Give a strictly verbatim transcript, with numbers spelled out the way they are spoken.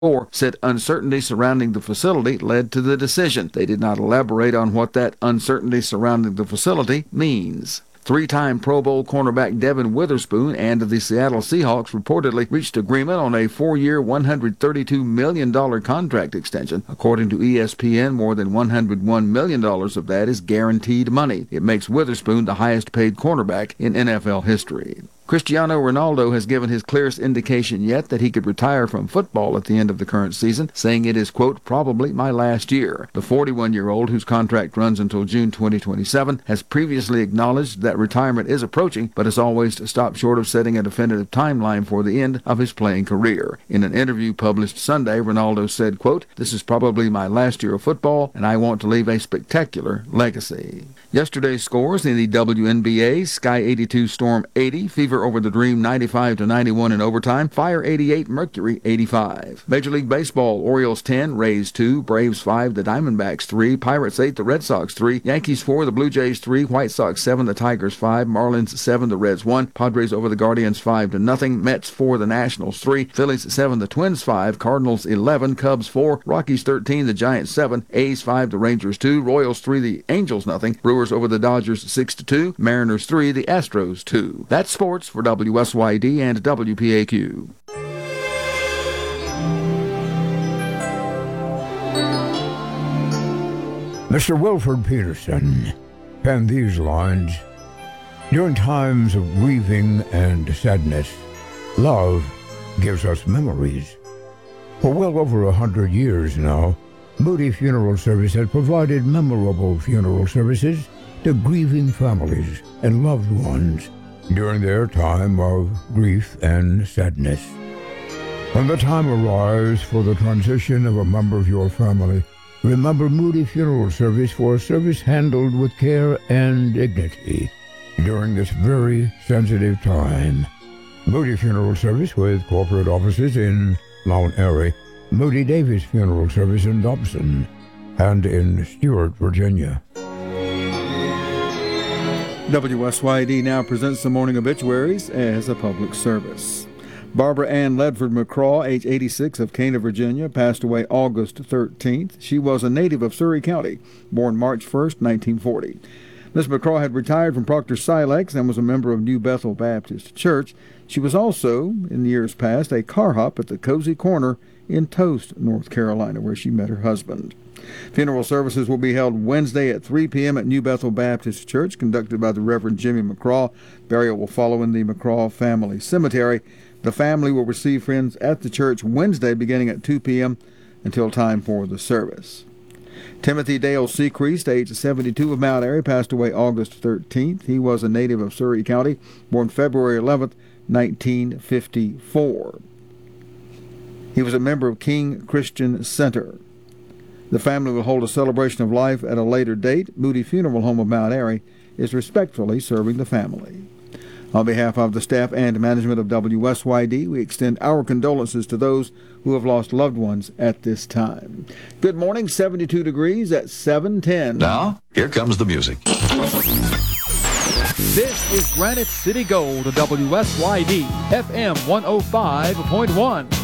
Or said uncertainty surrounding the facility led to the decision. They did not elaborate on what that uncertainty surrounding the facility means. Three-time Pro Bowl cornerback Devin Witherspoon and the Seattle Seahawks reportedly reached agreement on a four-year, one hundred thirty-two million dollars contract extension. According to E S P N, more than one hundred one million dollars of that is guaranteed money. It makes Witherspoon the highest-paid cornerback in N F L history. Cristiano Ronaldo has given his clearest indication yet that he could retire from football at the end of the current season, saying it is, quote, probably my last year. The forty-one-year-old, whose contract runs until June twenty twenty-seven, has previously acknowledged that retirement is approaching, but has always stopped short of setting a definitive timeline for the end of his playing career. In an interview published Sunday, Ronaldo said, quote, this is probably my last year of football, and I want to leave a spectacular legacy. Yesterday's scores in the W N B A: Sky eighty-two, Storm eighty, Fever over the Dream ninety-five to ninety-one in overtime, Fire eighty-eight, Mercury eighty-five. Major League Baseball: Orioles ten, Rays two, Braves five, the Diamondbacks three, Pirates eight, the Red Sox three, Yankees four, the Blue Jays three, White Sox seven, the Tigers five, Marlins seven, the Reds one, Padres over the Guardians five to nothing, Mets four, the Nationals three, Phillies seven, the Twins five, Cardinals eleven, Cubs four, Rockies thirteen, the Giants seven, A's five, the Rangers two, Royals three, the Angels nothing, Brewers over the Dodgers six to two, Mariners three, the Astros two. That's sports for W S Y D and W P A Q. Mister Wilford Peterson penned these lines. During times of grieving and sadness, love gives us memories. For well over a hundred years now, Moody Funeral Service has provided memorable funeral services to grieving families and loved ones during their time of grief and sadness. When the time arrives for the transition of a member of your family, remember Moody Funeral Service for a service handled with care and dignity during this very sensitive time. Moody Funeral Service with corporate offices in Mount Airy, Moody Davis Funeral Service in Dobson, and in Stewart, Virginia. W S Y D now presents the morning obituaries as a public service. Barbara Ann Ledford McCraw, age eighty-six, of Cana, Virginia, passed away August thirteenth. She was a native of Surry County, born March first, nineteen forty. Miss McCraw had retired from Proctor Silex and was a member of New Bethel Baptist Church. She was also, in years past, a car hop at the Cozy Corner in Toast, North Carolina, where she met her husband. Funeral services will be held Wednesday at three p.m. at New Bethel Baptist Church, conducted by the Reverend Jimmy McCraw. Burial will follow in the McCraw Family Cemetery. The family will receive friends at the church Wednesday beginning at two p.m. until time for the service. Timothy Dale Secreast, age seventy-two, of Mount Airy, passed away August thirteenth. He was a native of Surry County, born February eleventh, nineteen fifty-four. He was a member of King Christian Center. The family will hold a celebration of life at a later date. Moody Funeral Home of Mount Airy is respectfully serving the family. On behalf of the staff and management of W S Y D, we extend our condolences to those who have lost loved ones at this time. Good morning, seventy-two degrees at seven ten. Now, here comes the music. This is Granite City Gold, W S Y D, F M one oh five point one.